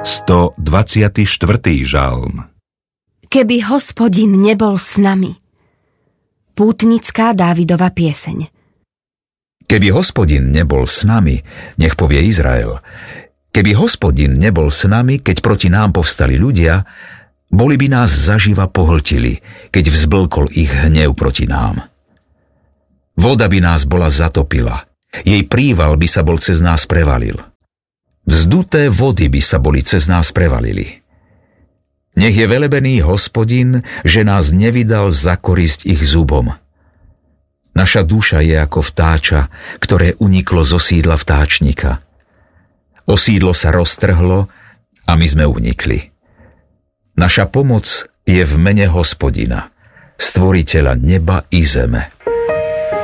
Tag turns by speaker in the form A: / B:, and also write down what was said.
A: 124. žalm.
B: Keby Hospodin nebol s nami. Pútnická Dávidova pieseň.
C: Keby Hospodin nebol s nami, nech povie Izrael. Keby Hospodin nebol s nami, keď proti nám povstali ľudia, boli by nás zaživa pohltili, keď vzblkol ich hnev proti nám. Voda by nás bola zatopila, jej príval by sa bol cez nás prevalil. Vzduté vody by sa boli cez nás prevalili. Nech je velebený Hospodin, že nás nevydal za korisť ich zubom. Naša duša je ako vtáča, ktoré uniklo zo sídla vtáčnika. Osídlo sa roztrhlo a my sme unikli. Naša pomoc je v mene Hospodina, stvoriteľa neba i zeme.